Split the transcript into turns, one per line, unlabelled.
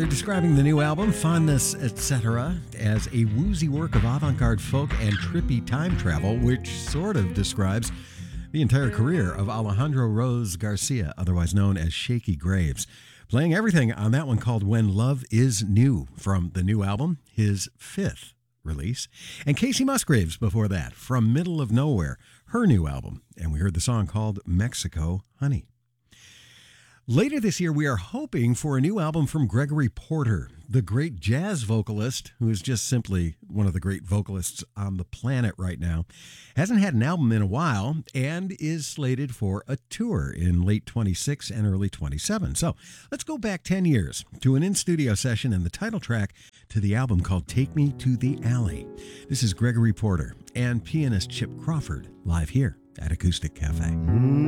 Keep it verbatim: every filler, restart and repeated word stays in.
describing the new album, Fondness, et cetera, as a woozy work of avant-garde folk and trippy time travel, which sort of describes the entire career of Alejandro Rose Garcia, otherwise known as Shaky Graves. Playing everything on that one called When Love Is New from the new album, his fifth release. And Casey Musgraves before that, from Middle of Nowhere, her new album. And we heard the song called Mexico Honey. Later this year, we are hoping for a new album from Gregory Porter, the great jazz vocalist, who is just simply one of the great vocalists on the planet right now. Hasn't had an album in a while and is slated for a tour in late twenty-six and early twenty-seven. So let's go back ten years to an in-studio session and the title track to the album called Take Me to the Alley. This is Gregory Porter and pianist Chip Crawford live here at Acoustic Cafe.